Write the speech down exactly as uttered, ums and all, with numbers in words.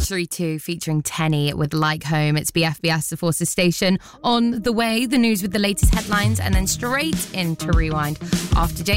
Nursery two featuring Tenny with Like Home. It's B F B S, the Forces Station. On the way, the news with the latest headlines, and then straight into Rewind after Jay.